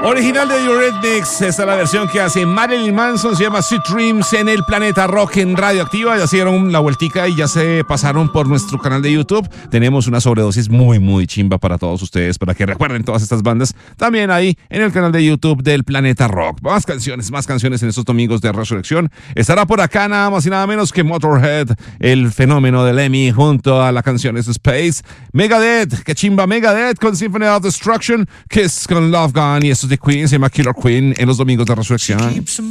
Original de Eurythmics, esta es la versión que hace Marilyn Manson, se llama Sweet Dreams en el Planeta Rock en Radioactiva. Ya se dieron la vueltica y ya se pasaron por nuestro canal de YouTube. Tenemos una sobredosis muy chimba para todos ustedes, para que recuerden todas estas bandas también ahí en el canal de YouTube del Planeta Rock. Más canciones en estos domingos de resurrección. Estará por acá nada más y nada menos que Motorhead, el fenómeno del Lemmy, junto a la canción Space. Megadeth, que chimba Megadeth con Symphony of Destruction, Kiss con Love Gun, y esto es de Queen, se llama Killer Queen en los domingos de resurrección.